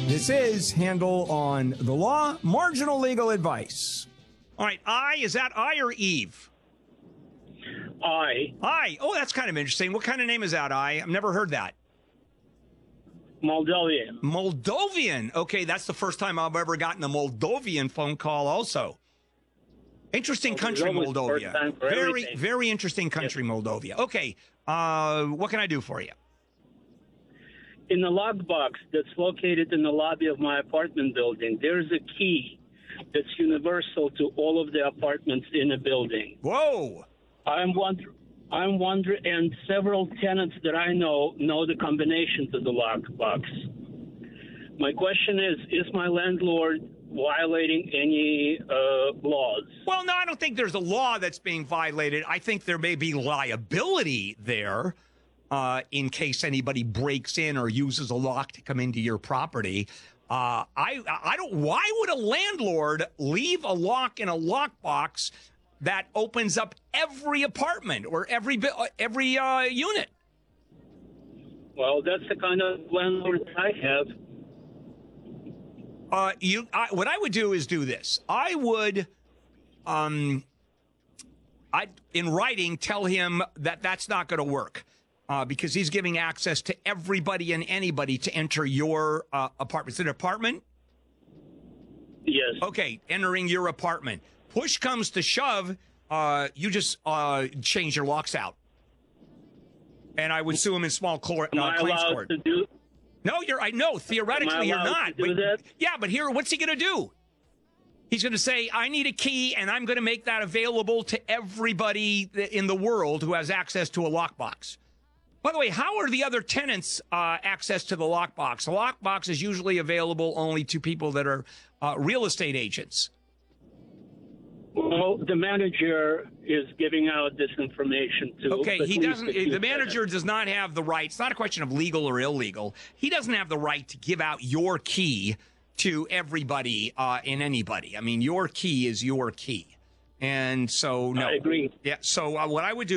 This is Handel on the Law, marginal legal advice. All right, is that I or Eve? I. Oh, that's kind of interesting. What kind of name is that, I? I've never heard that. Moldovan. Moldovan. Okay, that's the first time I've ever gotten a Moldovan phone call also. Interesting country, Moldova. Very interesting country, yes. Moldova. Okay, what can I do for you? In the lockbox that's located in the lobby of my apartment building, there's a key that's universal to all of the apartments in a building. Whoa! I'm wondering, and several tenants that I know the combination to the lockbox. My question is my landlord violating any laws? Well, no, I don't think there's a law that's being violated. I think there may be liability there in case anybody breaks in or uses a lock to come into your property. I don't. Why would a landlord leave a lock in a lockbox that opens up every apartment or every unit? Well, that's the kind of landlord I have. What I would do is do this. I would, in writing, tell him that that's not going to work because he's giving access to everybody and anybody to enter your apartment. Is it an apartment? Yes. Okay, entering your apartment. Push comes to shove, you just change your locks out. And I would sue him in small claims court. No, I know. Theoretically, you're not. But here, what's he going to do? He's going to say, I need a key, and I'm going to make that available to everybody in the world who has access to a lockbox. By the way, how are the other tenants access to the lockbox? The lockbox is usually available only to people that are real estate agents. Well, the manager is giving out this information to. Okay, he doesn't. The manager does not have the right. It's not a question of legal or illegal. He doesn't have the right to give out your key to everybody and anybody. I mean, your key is your key, and so no. I agree. Yeah. So what I would do.